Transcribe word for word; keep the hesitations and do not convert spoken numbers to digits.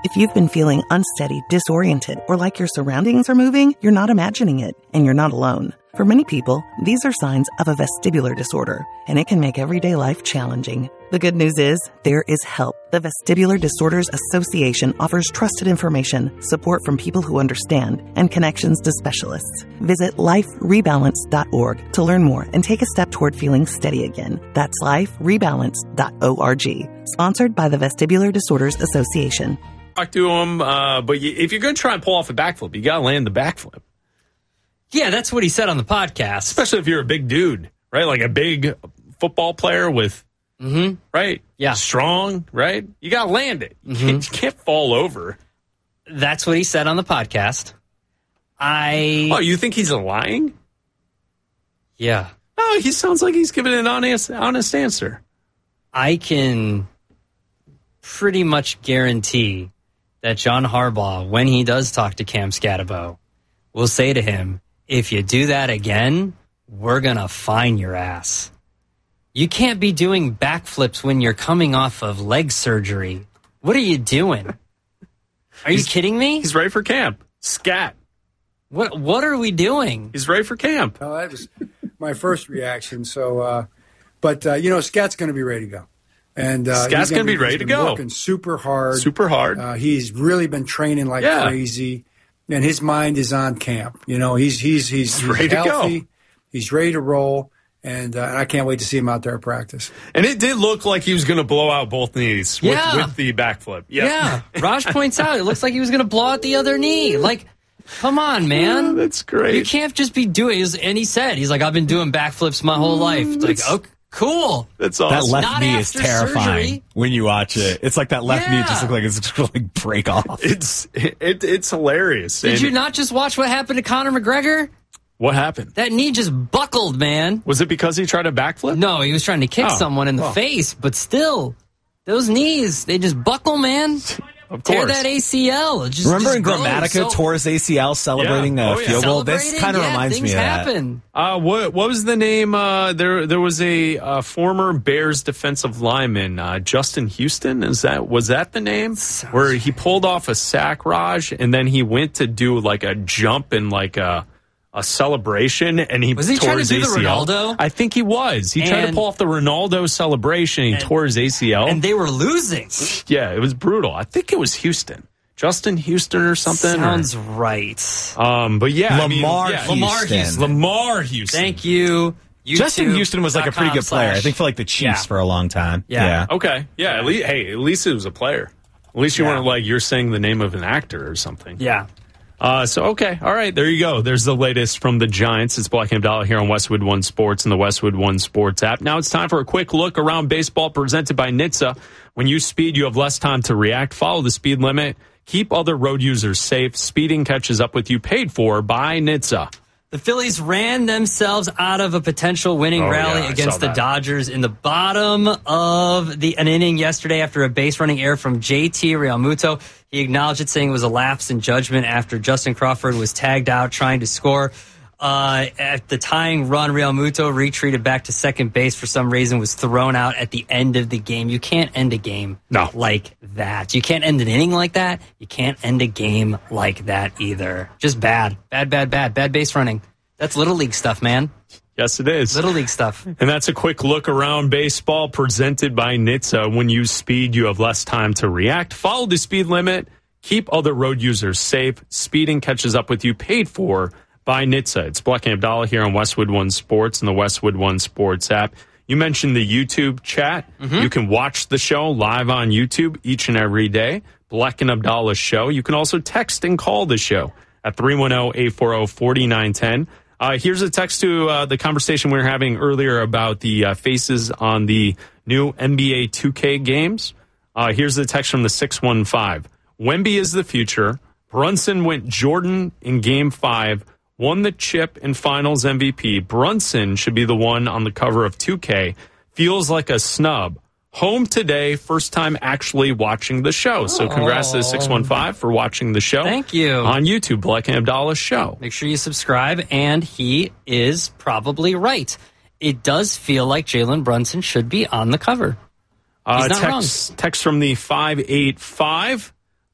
If you've been feeling unsteady, disoriented, or like your surroundings are moving, you're not imagining it, and you're not alone. For many people, these are signs of a vestibular disorder, and it can make everyday life challenging. The good news is, there is help. The Vestibular Disorders Association offers trusted information, support from people who understand, and connections to specialists. Visit life rebalance dot org to learn more and take a step toward feeling steady again. That's life rebalance dot org. Sponsored by the Vestibular Disorders Association. Talk to him, uh, but you, if you're going to try and pull off a backflip, you got to land the backflip. Yeah, that's what he said on the podcast. Especially if you're a big dude, right? Like a big football player with, mm-hmm. right? Yeah. Strong, right? You got to land it. You, mm-hmm. can't, you can't fall over. That's what he said on the podcast. I. Oh, you think he's lying? Yeah. Oh, he sounds like he's giving an honest, honest answer. I can pretty much guarantee that John Harbaugh, when he does talk to Cam Scatterbo, will say to him, if you do that again, we're going to fine your ass. You can't be doing backflips when you're coming off of leg surgery. What are you doing? Are you kidding me? He's ready for camp. Scat. What What are we doing? He's ready for camp. Oh, that was my first reaction. So, uh, but, uh, you know, Scat's going to be ready to go. And uh, Scat's going to be ready to go. Working super hard. Super hard. Uh, he's really been training like yeah. crazy. And his mind is on camp. You know, he's he's he's, he's ready healthy. to go. He's ready to roll, and, uh, and I can't wait to see him out there at practice. And it did look like he was going to blow out both knees with, yeah. with the backflip. Yep. Yeah, Raj points out it looks like he was going to blow out the other knee. Like, come on, man. Oh, that's great. You can't just be doing. And he said, he's like, I've been doing backflips my whole life. It's like, okay. Cool. That's awesome. That left Not knee is terrifying surgery. when you watch it. It's like that left yeah. knee just looks like it's just going to like break off. It's it, it's hilarious. Did and you not just watch what happened to Conor McGregor? What happened? That knee just buckled, man. Was it because he tried a backflip? No, he was trying to kick oh. someone in the oh. face, but still, those knees, they just buckle, man. Of Tear course. that A C L. It just, Remember just in goes. Grammatica, So, tore his A C L celebrating yeah. a oh, yeah. field goal? This kind of yeah, reminds me of that. happen. Uh, what what was the name? Uh, there there was a uh, former Bears defensive lineman, uh, Justin Houston. Is that was that the name? Sounds Where he pulled off a sack, Raj, and then he went to do like a jump and like a a celebration, and he was he tore trying to his do A C L. the Ronaldo? I think he was. He and, tried to pull off the Ronaldo celebration. He and, tore his A C L, and they were losing. Yeah, it was brutal. I think it was Houston. Justin Houston or something. Sounds or, right. Um, but yeah, Lamar I mean, yeah, Houston. Lamar Houston. Lamar Houston. Thank you. YouTube Justin Houston was like a pretty good player. slash. I think for like the Chiefs Yeah. for a long time. Yeah. Yeah. Okay. Yeah. At least, hey, at least it was a player. At least you Yeah. weren't like you're saying the name of an actor or something. Yeah. Uh, so, okay. All right. There you go. There's the latest from the Giants. It's Black and Abdallah here on Westwood One Sports and the Westwood One Sports app. Now it's time for a quick look around baseball presented by N H T S A. When you speed, you have less time to react. Follow the speed limit. Keep other road users safe. Speeding catches up with you. Paid for by N H T S A. The Phillies ran themselves out of a potential winning Oh, rally yeah, I against saw the that. Dodgers in the bottom of the an inning yesterday after a base running error from J T Realmuto. He acknowledged it, saying it was a lapse in judgment after Justin Crawford was tagged out trying to score. Uh, at the tying run, Realmuto retreated back to second base for some reason, was thrown out at the end of the game. You can't end a game No. like that. You can't end an inning like that. You can't end a game like that either. Just bad. Bad, bad, bad. Bad base running. That's Little League stuff, man. Yes, it is. Little League stuff. And that's a quick look around baseball presented by N H T S A. When you speed, you have less time to react. Follow the speed limit. Keep other road users safe. Speeding catches up with you. Paid for by N H T S A. It's Black and Abdallah here on Westwood One Sports and the Westwood One Sports app. You mentioned the YouTube chat. Mm-hmm. You can watch the show live on YouTube each and every day. Black and Abdallah show. You can also text and call the show at three one zero, eight four zero, four nine one zero. Uh, here's a text to uh, the conversation we were having earlier about the uh, faces on the new N B A two K games. Uh, here's the text from the six one five. Wemby is the future. Brunson went Jordan in game five, won the chip and finals M V P. Brunson should be the one on the cover of two K. Feels like a snub. Home today, first time actually watching the show. So congrats to the six one five for watching the show. Thank you. On YouTube, Black and Abdallah show. Make sure you subscribe, and he is probably right. It does feel like Jalen Brunson should be on the cover. He's Uh, not text, text from the five eight five.